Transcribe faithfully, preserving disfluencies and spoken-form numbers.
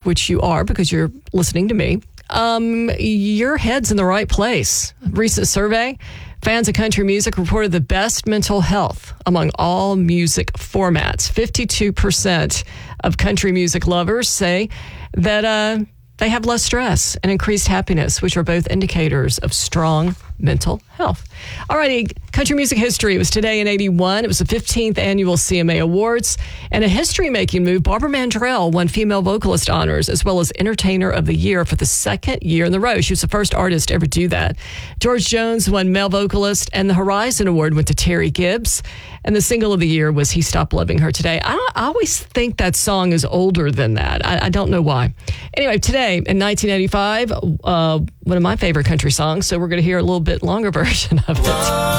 which you are because you're listening to me, um, your head's in the right place. A recent survey, fans of country music reported the best mental health among all music formats. fifty-two percent of country music lovers say that uh, they have less stress and increased happiness, which are both indicators of strong mental health. All righty, country music history. It was today in eighty-one. It was the fifteenth annual C M A Awards. And a history-making move, Barbara Mandrell won Female Vocalist honors as well as Entertainer of the Year for the second year in a row. She was the first artist to ever do that. George Jones won Male Vocalist, and the Horizon Award went to Terry Gibbs. And the single of the year was He Stopped Loving Her Today. I, I always think that song is older than that. I, I don't know why. Anyway, today in nineteen eighty-five, uh, one of my favorite country songs, so we're going to hear a little bit longer version of it.